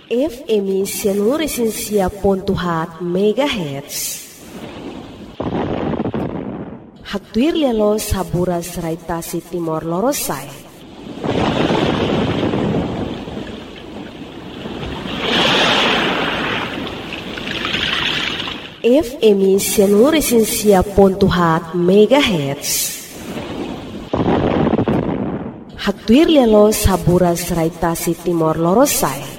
FM 106.7 MHz. Hatuir lelo saburas raitasi Timor Lorosai. FM 106.7 MHz. Hatuir lelo saburas raitasi Timor Lorosai.